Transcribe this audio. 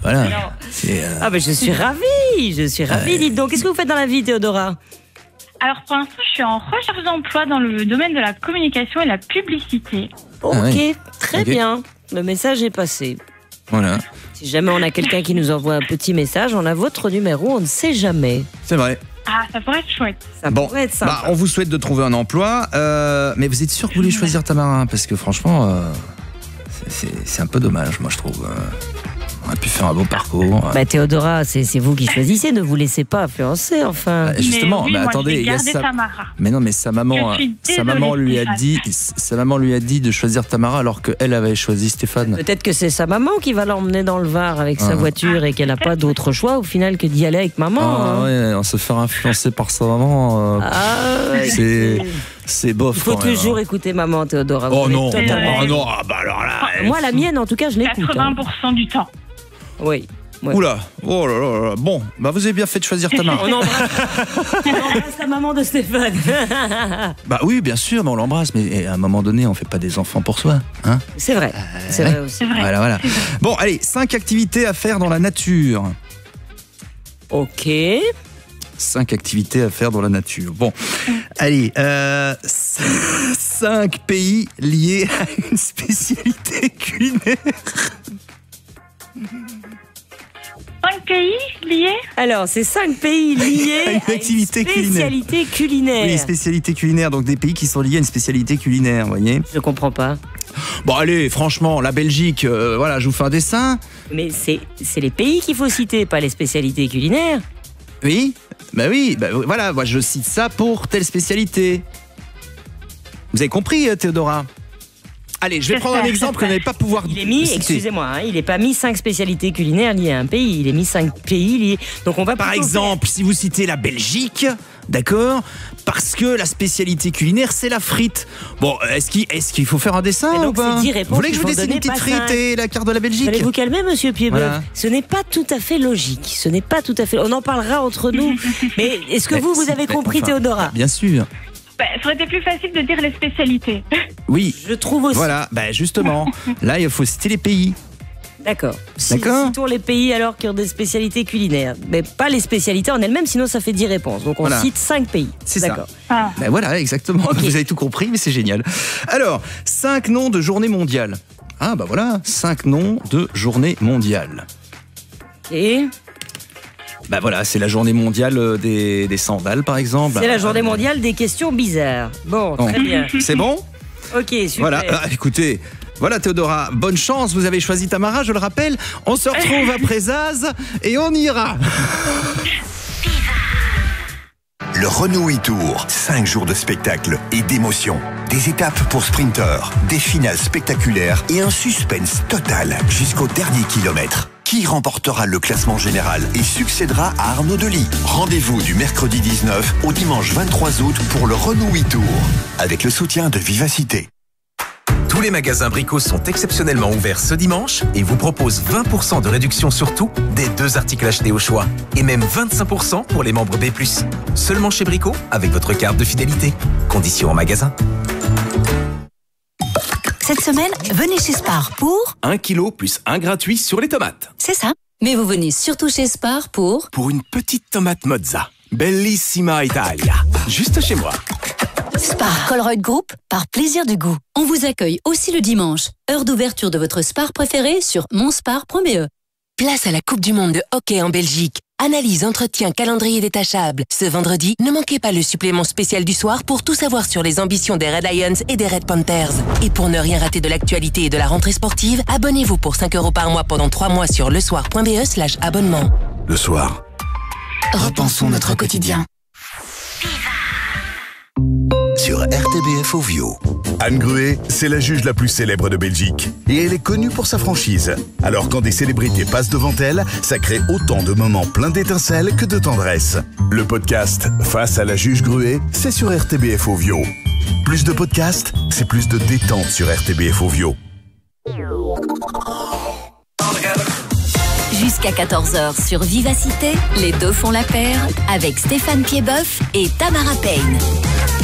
Voilà. Ah ben je suis ravie. Dites donc, qu'est-ce que vous faites dans la vie, Théodora? Alors pour l'instant, je suis en recherche d'emploi dans le domaine de la communication et la publicité. Ok, oui. très bien. Le message est passé. Voilà. Si jamais on a quelqu'un qui nous envoie un petit message, on a votre numéro, on ne sait jamais. C'est vrai. Ah, ça pourrait être chouette. Ça pourrait être sympa. On vous souhaite de trouver un emploi, mais vous êtes sûr que vous voulez choisir Tamara? Parce que franchement, c'est un peu dommage, moi je trouve. On a pu faire un beau parcours. Bah Théodora, c'est vous qui choisissez, ne vous laissez pas influencer, enfin. Justement, mais attendez, il y a Tamara. Mais non, mais sa maman lui a dit de choisir Tamara alors qu'elle avait choisi Stéphane. Peut-être que c'est sa maman qui va l'emmener dans le Var avec sa voiture et qu'elle n'a pas d'autre choix au final que d'y aller avec maman. Ouais, on se faire influencer par sa maman. C'est bof. Il faut toujours écooter maman, Théodora. Oh non, alors là. Moi, la mienne, en tout cas, je l'écoute. 80% du temps. Oui. Ouais. Oula, oh là là. Bon, vous avez bien fait de choisir Tamara. On embrasse la maman de Stéphane. Oui, bien sûr, mais on l'embrasse. Mais à un moment donné, on fait pas des enfants pour soi, hein? C'est vrai. C'est vrai aussi. Voilà. Bon, allez, 5 activités à faire dans la nature. Ok. 5 activités à faire dans la nature. Bon, allez, 5 pays liés à une spécialité culinaire. 5 pays liés? Alors, c'est 5 pays liés à une activité spécialité culinaire. Oui, spécialité culinaire, donc des pays qui sont liés à une spécialité culinaire, vous voyez? Je comprends pas. Bon, allez, franchement, la Belgique, voilà, je vous fais un dessin. Mais c'est les pays qu'il faut citer, pas les spécialités culinaires. Oui, voilà, moi je cite ça pour telle spécialité. Vous avez compris, Théodora? Allez, je vais prendre un exemple que vous n'allez pas pouvoir citer. Excusez-moi, il n'est pas mis 5 spécialités culinaires liées à un pays, il est mis 5 pays liés. Donc on va par exemple, si vous citez la Belgique, d'accord, parce que la spécialité culinaire, c'est la frite. Bon, est-ce qu'il faut faire un dessin ou pas? Vous voulez que je vous dessine une petite frite et la carte de la Belgique? Allez vous calmer, monsieur Piedboeuf. Voilà. Ce n'est pas tout à fait logique. On en parlera entre nous. Mais est-ce que vous avez compris, Théodora? Bien sûr. Ça aurait été plus facile de dire les spécialités. Oui. Je trouve aussi. Voilà, justement. Là, il faut citer les pays. D'accord. Citons les pays alors qui ont des spécialités culinaires. Mais pas les spécialités en elles-mêmes, sinon ça fait 10 réponses. Donc on cite 5 pays. C'est ça. Voilà, exactement. Okay. Vous avez tout compris, mais c'est génial. Alors, 5 noms de journée mondiale. Ah, voilà. 5 noms de journée mondiale. Et voilà, c'est la journée mondiale des sandales, par exemple. C'est la journée mondiale des questions bizarres. Bon, très bien. C'est bon? Ok, super. Voilà, écoutez, voilà Théodora, bonne chance, vous avez choisi Tamara, je le rappelle. On se retrouve après Zaz et on ira. Le Renault e-Tour, 5 jours de spectacle et d'émotion. Des étapes pour sprinteurs, des finales spectaculaires et un suspense total jusqu'au dernier kilomètre. Qui remportera le classement général et succédera à Arnaud Delis? Rendez-vous du mercredi 19 au dimanche 23 août pour le Renault e-Tour, avec le soutien de Vivacité. Tous les magasins Brico sont exceptionnellement ouverts ce dimanche et vous proposent 20% de réduction sur tout, des 2 articles achetés au choix. Et même 25% pour les membres B+. Seulement chez Brico, avec votre carte de fidélité. Conditions en magasin. Cette semaine, venez chez Spar pour 1 kilo plus 1 gratuit sur les tomates. C'est ça. Mais vous venez surtout chez Spar pour une petite tomate mozza. Bellissima Italia. Juste chez moi. Spar Colruyt Group, par plaisir du goût. On vous accueille aussi le dimanche. Heure d'ouverture de votre Spar préféré sur monspar.be. Place à la Coupe du Monde de hockey en Belgique. Analyse, entretien, calendrier détachable. Ce vendredi, ne manquez pas le supplément spécial du soir pour tout savoir sur les ambitions des Red Lions et des Red Panthers. Et pour ne rien rater de l'actualité et de la rentrée sportive, abonnez-vous pour 5 € par mois pendant 3 mois sur lesoir.be/abonnement. Le soir. Repensons notre quotidien. Sur RTBF Ovio. Anne Gruet, c'est la juge la plus célèbre de Belgique. Et elle est connue pour sa franchise. Alors quand des célébrités passent devant elle, ça crée autant de moments pleins d'étincelles que de tendresse. Le podcast Face à la juge Gruet, c'est sur RTBF Ovio. Plus de podcasts, c'est plus de détente sur RTBF Ovio. Jusqu'à 14h sur Vivacité, les deux font la paire avec Stéphane Piedboeuf et Tamara Payne.